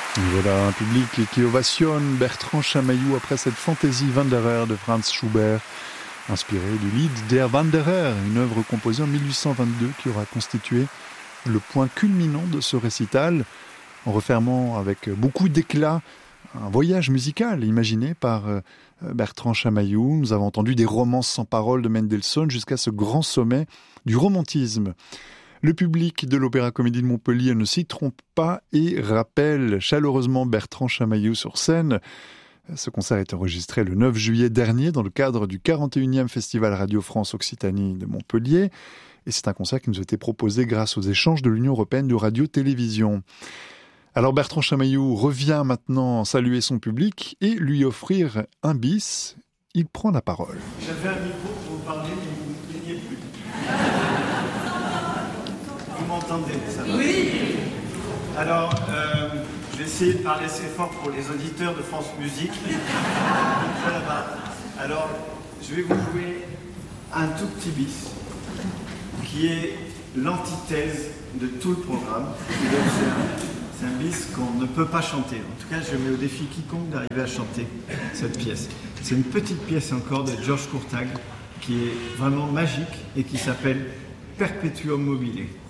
Et voilà un public qui ovationne Bertrand Chamaillou après cette fantaisie Wanderer de Franz Schubert, inspirée du Lied Der Wanderer, une œuvre composée en 1822 qui aura constitué le point culminant de ce récital, en refermant avec beaucoup d'éclat un voyage musical imaginé par Bertrand Chamaillou. Nous avons entendu des romances sans paroles de Mendelssohn jusqu'à ce grand sommet du romantisme. Le public de l'Opéra-Comédie de Montpellier ne s'y trompe pas et rappelle chaleureusement Bertrand Chamaillou sur scène. Ce concert est enregistré le 9 juillet dernier dans le cadre du 41e Festival Radio France Occitanie de Montpellier. Et c'est un concert qui nous a été proposé grâce aux échanges de l'Union européenne de radio-télévision. Alors Bertrand Chamaillou revient maintenant saluer son public et lui offrir un bis. Il prend la parole. J'avais un micro pour vous parler, mais vous ne me plaignez plus. Vous m'entendez, ça va? Oui. Alors, je vais essayer de parler assez fort pour les auditeurs de France Musique. Alors, je vais vous jouer un tout petit bis qui est l'antithèse de tout le programme. C'est un bis qu'on ne peut pas chanter. En tout cas, je mets au défi quiconque d'arriver à chanter cette pièce. C'est une petite pièce encore de Georges Courtag qui est vraiment magique et qui s'appelle Perpetuum mobile.